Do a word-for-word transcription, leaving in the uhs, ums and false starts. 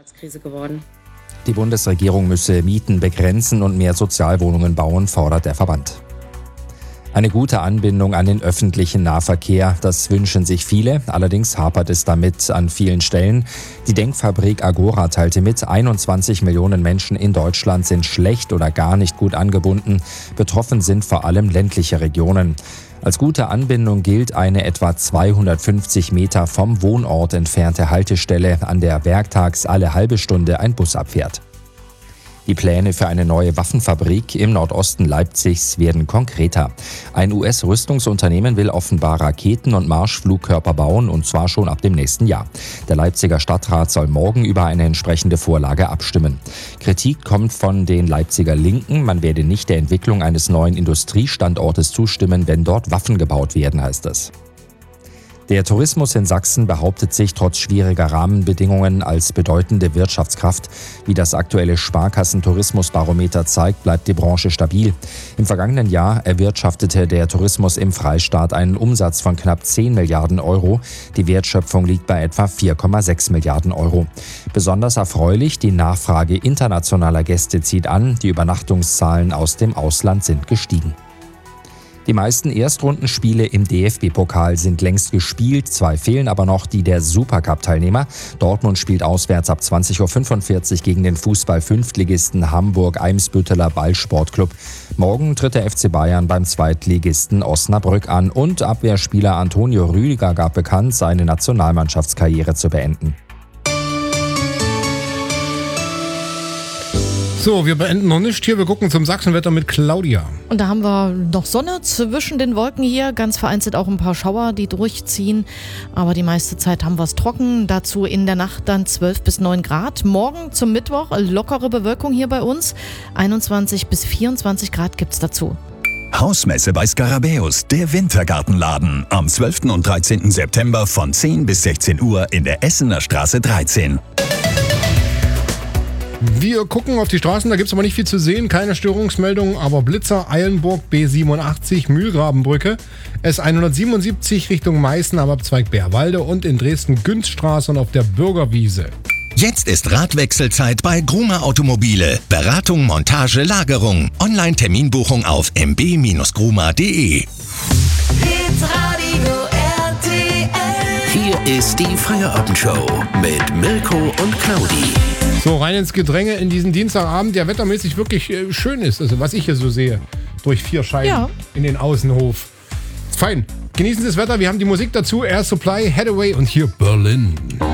Wirtschaftskrise geworden. Die Bundesregierung müsse Mieten begrenzen und mehr Sozialwohnungen bauen, fordert der Verband. Eine gute Anbindung an den öffentlichen Nahverkehr, das wünschen sich viele. Allerdings hapert es damit an vielen Stellen. Die Denkfabrik Agora teilte mit, einundzwanzig Millionen Menschen in Deutschland sind schlecht oder gar nicht gut angebunden. Betroffen sind vor allem ländliche Regionen. Als gute Anbindung gilt eine etwa zweihundertfünfzig Meter vom Wohnort entfernte Haltestelle, an der werktags alle halbe Stunde ein Bus abfährt. Die Pläne für eine neue Waffenfabrik im Nordosten Leipzigs werden konkreter. Ein U S-Rüstungsunternehmen will offenbar Raketen und Marschflugkörper bauen, und zwar schon ab dem nächsten Jahr. Der Leipziger Stadtrat soll morgen über eine entsprechende Vorlage abstimmen. Kritik kommt von den Leipziger Linken. Man werde nicht der Entwicklung eines neuen Industriestandortes zustimmen, wenn dort Waffen gebaut werden, heißt es. Der Tourismus in Sachsen behauptet sich trotz schwieriger Rahmenbedingungen als bedeutende Wirtschaftskraft. Wie das aktuelle Sparkassen-Tourismusbarometer zeigt, bleibt die Branche stabil. Im vergangenen Jahr erwirtschaftete der Tourismus im Freistaat einen Umsatz von knapp zehn Milliarden Euro. Die Wertschöpfung liegt bei etwa vier Komma sechs Milliarden Euro. Besonders erfreulich, die Nachfrage internationaler Gäste zieht an. Die Übernachtungszahlen aus dem Ausland sind gestiegen. Die meisten Erstrundenspiele im D F B-Pokal sind längst gespielt, zwei fehlen aber noch, die der Supercup-Teilnehmer. Dortmund spielt auswärts ab zwanzig Uhr fünfundvierzig gegen den Fußball-Fünftligisten Hamburg-Eimsbütteler Ballsportclub. Morgen tritt der F C Bayern beim Zweitligisten Osnabrück an und Abwehrspieler Antonio Rüdiger gab bekannt, seine Nationalmannschaftskarriere zu beenden. So, wir beenden noch nicht hier. Wir gucken zum Sachsenwetter mit Claudia. Und da haben wir noch Sonne zwischen den Wolken hier. Ganz vereinzelt auch ein paar Schauer, die durchziehen. Aber die meiste Zeit haben wir es trocken. Dazu in der Nacht dann zwölf bis neun Grad. Morgen zum Mittwoch lockere Bewölkung hier bei uns. einundzwanzig bis vierundzwanzig Grad gibt's dazu. Hausmesse bei Skarabäus, der Wintergartenladen. Am zwölften und dreizehnten September von zehn bis sechzehn Uhr in der Essener Straße dreizehn. Wir gucken auf die Straßen, da gibt es aber nicht viel zu sehen, keine Störungsmeldungen, aber Blitzer, Eilenburg, B siebenundachtzig, Mühlgrabenbrücke, S hundertsiebenundsiebzig Richtung Meißen am Abzweig Bärwalde und in Dresden Günzstraße und auf der Bürgerwiese. Jetzt ist Radwechselzeit bei Grumer Automobile. Beratung, Montage, Lagerung. Online-Terminbuchung auf m b Bindestrich gruma punkt d e. Hitradio R T L. Hier ist die Feierabendshow mit Mirko und Claudi. So, rein ins Gedränge in diesen Dienstagabend, der wettermäßig wirklich äh, schön ist, also was ich hier so sehe, durch vier Scheiben ja. in den Außenhof. Fein, genießen Sie das Wetter, wir haben die Musik dazu, Air Supply, Hathaway und hier Berlin.